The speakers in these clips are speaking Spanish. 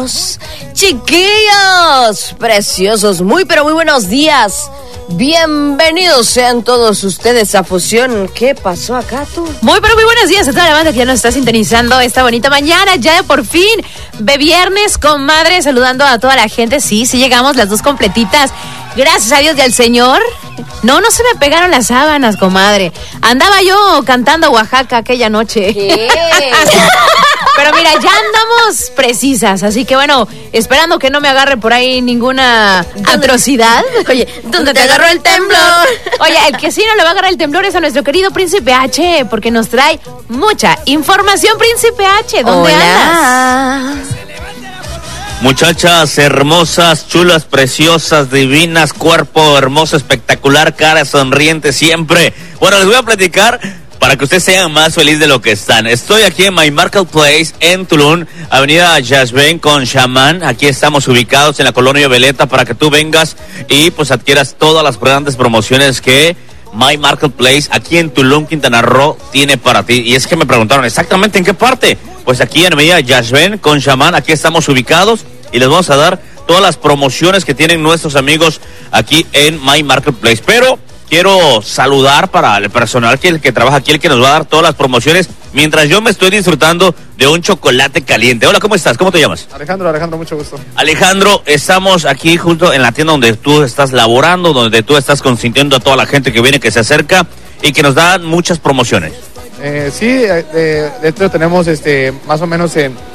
chiquillos, chiquillos, preciosos, muy pero muy buenos días. Bienvenidos sean todos ustedes a Fusión. ¿Qué pasó acá tú? Muy pero muy buenos días a toda la banda que ya nos está sintonizando esta bonita mañana, ya de por fin, de viernes, comadre, saludando a toda la gente. Sí, llegamos las dos completitas. Gracias a Dios y al Señor. No se me pegaron las sábanas, comadre. Andaba yo cantando Oaxaca aquella noche. ¿Qué? Pero mira, ya andamos precisas, así que bueno, esperando que no me agarre por ahí ninguna atrocidad. Oye, ¿dónde te agarró el temblor? Oye, el que sí no le va a agarrar el temblor es a nuestro querido Príncipe H, porque nos trae mucha información. Príncipe H, ¿dónde andas? Muchachas hermosas, chulas, preciosas, divinas, cuerpo hermoso, espectacular, cara sonriente siempre. Bueno, les voy a platicar para que ustedes sean más felices de lo que están. Estoy aquí en My Marketplace en Tulum, avenida Yashben con Shaman. Aquí estamos ubicados en la colonia Veleta para que tú vengas y pues adquieras todas las grandes promociones que My Marketplace aquí en Tulum, Quintana Roo tiene para ti. Y es que me preguntaron exactamente en qué parte. Pues aquí en avenida Yashben con Shaman, aquí estamos ubicados y les vamos a dar todas las promociones que tienen nuestros amigos aquí en My Marketplace. Pero quiero saludar para el personal que trabaja aquí, el que nos va a dar todas las promociones, mientras yo me estoy disfrutando de un chocolate caliente. Hola, ¿cómo estás? ¿Cómo te llamas? Alejandro, mucho gusto. Alejandro, estamos aquí justo en la tienda donde tú estás laborando, donde tú estás consintiendo a toda la gente que viene, que se acerca y que nos dan muchas promociones. Sí, de hecho tenemos más o menos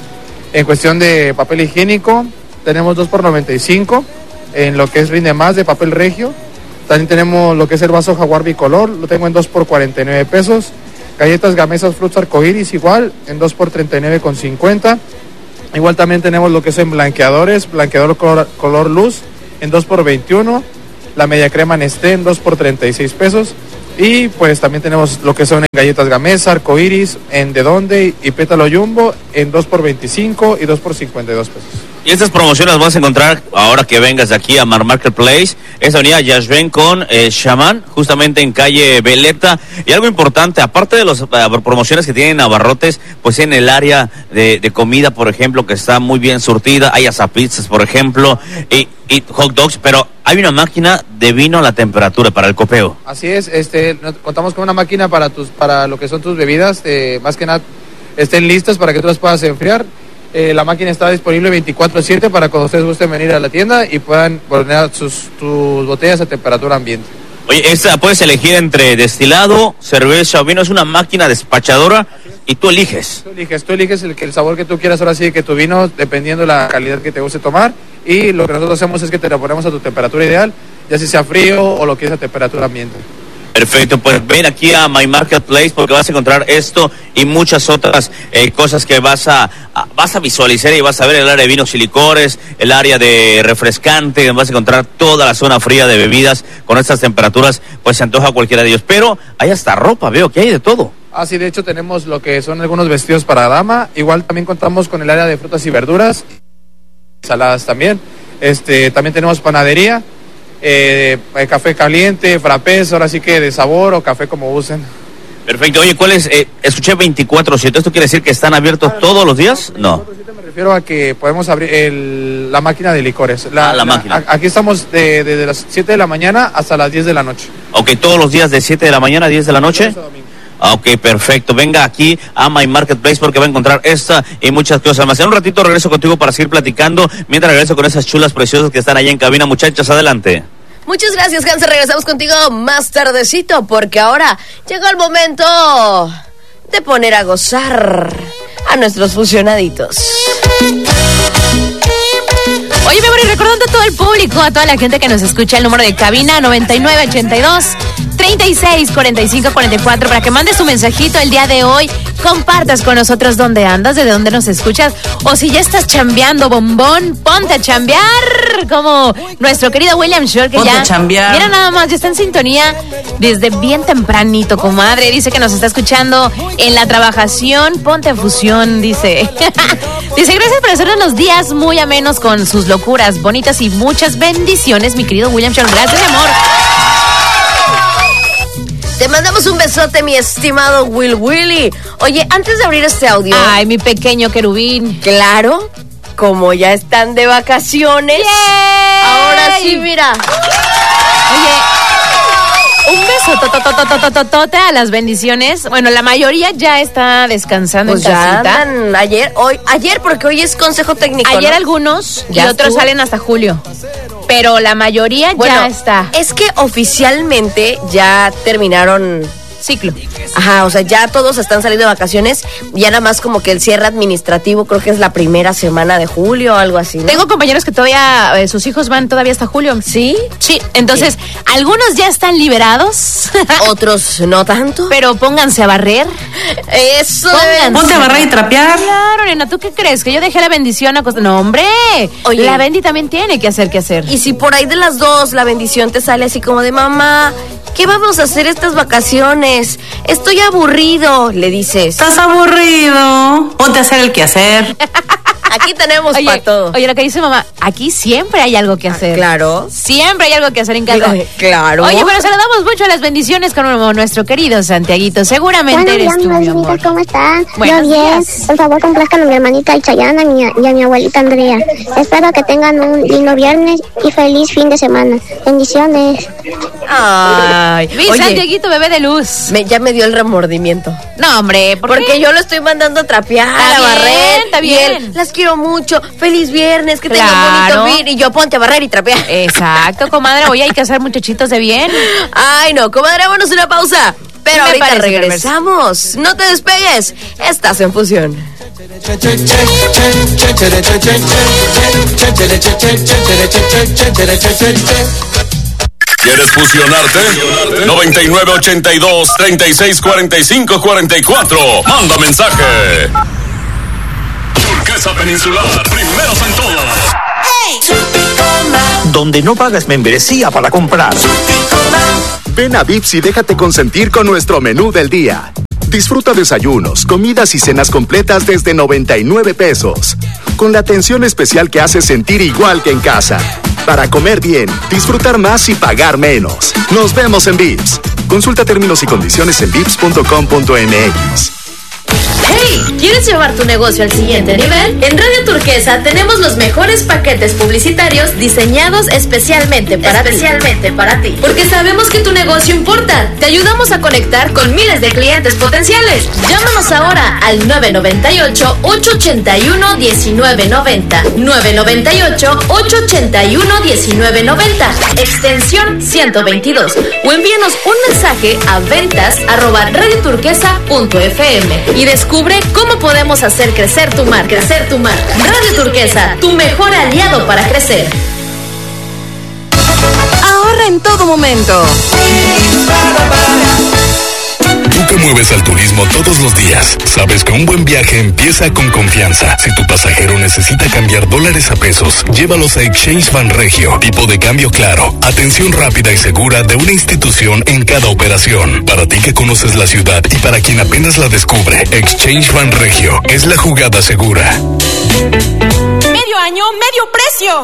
en cuestión de papel higiénico, tenemos 2 por $95, en lo que es Rinde Más de papel regio. También tenemos lo que es el vaso Jaguar bicolor, lo tengo en 2 por $49. Galletas Gamesas Fruits Arcoiris igual, en 2 por $39.50. Igual también tenemos lo que son blanqueadores, blanqueador color luz, en 2 por $21. La media crema Nestlé en 2 por $36. Y pues también tenemos lo que son galletas Gamesa, Arcoiris, en De Donde y Pétalo Jumbo, en 2 por $25 y 2 por $52. Y estas promociones las vas a encontrar ahora que vengas aquí a My Marketplace. Esta avenida Yashben con Shaman, justamente en calle Veleta. Y algo importante, aparte de las promociones que tienen abarrotes, pues en el área de comida, por ejemplo, que está muy bien surtida. Hay asapizzas, por ejemplo, y hot dogs, pero hay una máquina de vino a la temperatura para el copeo. Así es, contamos con una máquina para lo que son tus bebidas, más que nada estén listas para que tú las puedas enfriar. La máquina está disponible 24/7 para cuando ustedes gusten venir a la tienda y puedan poner tus botellas a temperatura ambiente. Oye, esta puedes elegir entre destilado, cerveza o vino. Es una máquina despachadora y tú eliges. Tú eliges el sabor que tú quieras, ahora sí que tu vino, dependiendo de la calidad que te guste tomar. Y lo que nosotros hacemos es que te lo ponemos a tu temperatura ideal, ya sea frío o lo quieres a temperatura ambiente. Perfecto, pues ven aquí a My Marketplace porque vas a encontrar esto y muchas otras cosas que vas a visualizar y vas a ver el área de vinos y licores, el área de refrescante, vas a encontrar toda la zona fría de bebidas con estas temperaturas, pues se antoja cualquiera de ellos. Pero hay hasta ropa, veo que hay de todo. Ah, sí, de hecho tenemos lo que son algunos vestidos para dama, igual también contamos con el área de frutas y verduras, saladas también, también tenemos panadería. Café caliente, frappés, ahora sí que de sabor o café como usen. Perfecto. Oye, ¿cuál es? Escuché 24/7. ¿Esto quiere decir que están abiertos todos los días? No. 24/7 me refiero a que podemos abrir la máquina de licores. La máquina. Aquí estamos desde las 7 de la mañana hasta las 10 de la noche. Ok, todos los días de 7 de la mañana a 10 de la noche. Ok, perfecto. Venga aquí a My Marketplace porque va a encontrar esta y muchas cosas más. En un ratito regreso contigo para seguir platicando, mientras regreso con esas chulas preciosas que están allá en cabina. Muchachas, adelante. Muchas gracias, Hanse. Regresamos contigo más tardecito porque ahora llegó el momento de poner a gozar a nuestros fusionaditos. Oye, mi amor, y recordando a todo el público, a toda la gente que nos escucha, el número de cabina 9982-364544 para que mandes tu mensajito el día de hoy, compartas con nosotros dónde andas, de dónde nos escuchas, o si ya estás chambeando, bombón, ponte a chambear, como nuestro querido William Shore, que ponte ya, a chambear. Mira nada más, ya está en sintonía desde bien tempranito, comadre, dice que nos está escuchando en la trabajación, ponte en fusión, dice. Dice, gracias por hacernos los días muy amenos con sus locuras bonitas y muchas bendiciones, mi querido William Shore. Gracias, mi amor. Te mandamos un besote, mi estimado Willy. Oye, antes de abrir este audio... Ay, mi pequeño querubín. Claro, como ya están de vacaciones, ¡yay! ahora sí, mira. Oye, un beso totote a las bendiciones. Bueno, la mayoría ya está descansando Pues en ya casita. andan ayer porque hoy es consejo técnico, Ayer ¿no? algunos y ¿Ya otros estuvo? salen hasta julio. Pero la mayoría Bueno, ya está. es que oficialmente ya terminaron. Ciclo. Ajá, o sea, ya todos están saliendo de vacaciones. Ya nada más como que el cierre administrativo creo que es la primera semana de julio o algo así, ¿no? Tengo compañeros que todavía, sus hijos van todavía hasta julio. ¿Sí? Sí, entonces, algunos ya están liberados. Otros no tanto. Pero pónganse a barrer. Eso Pónganse. Ponte a barrer y trapear. Claro, nena, ¿tú qué crees? ¿Que yo dejé la bendición a costa? No, hombre. Oye. La Bendy también tiene que hacer. Y si por ahí de las dos la bendición te sale así como de mamá, ¿qué vamos a hacer estas vacaciones? Estoy aburrido, le dices. Estás aburrido. Ponte a hacer el quehacer. Aquí tenemos para todo. Oye, lo que dice mamá, aquí siempre hay algo que hacer. Claro. Siempre hay algo que hacer en casa. Claro. Oye, pero saludamos mucho a las bendiciones con nuestro querido Santiaguito. Seguramente eres tú, mi amor. ¿Cómo están? Buenos Yo bien. días. Por favor, complazcan a mi hermanita el Chayana y a mi abuelita Andrea. Espero que tengan un lindo viernes y feliz fin de semana. Bendiciones. Ay, Mi oye, Santiaguito, bebé de luz. ya me dio el remordimiento. No, hombre, Porque yo lo estoy mandando a trapear, Está a bien, barrer. está y bien. él, las quiero mucho. Feliz viernes, que Claro. tengan bonito fin. Y yo ponte a barrer y trapear. Exacto, comadre. Oye, hay que hacer muchachitos de bien. Ay, no, comadre, vámonos una pausa. Pero Me ahorita parece, regresamos. No te despegues. Estás en Fusión. ¿Quieres fusionarte? 9982-3645-44. Manda mensaje. Turquesa Peninsular, primeros en todo. Donde no pagas membresía para comprar. Ven a Vips y déjate consentir con nuestro menú del día. Disfruta desayunos, comidas y cenas completas desde 99 pesos. Con la atención especial que hace sentir igual que en casa. Para comer bien, disfrutar más y pagar menos. Nos vemos en Vips. Consulta términos y condiciones en vips.com.mx. ¡Hey! ¿Quieres llevar tu negocio al siguiente nivel? En Radio Turquesa tenemos los mejores paquetes publicitarios diseñados especialmente para ti. Porque sabemos que tu negocio importa. Te ayudamos a conectar con miles de clientes potenciales. Llámanos ahora al 998-881-1990. 998-881-1990. Extensión 122. O envíanos un mensaje a ventas@radioturquesa.fm y descubre cómo podemos hacer crecer tu marca. Radio Turquesa, tu mejor aliado para crecer. Ahorra en todo momento. Tú que mueves al turismo todos los días, sabes que un buen viaje empieza con confianza. Si tu pasajero necesita cambiar dólares a pesos, llévalos a Exchange Banregio. Tipo de cambio claro, atención rápida y segura de una institución en cada operación. Para ti que conoces la ciudad y para quien apenas la descubre, Exchange Banregio es la jugada segura. Medio año, medio precio.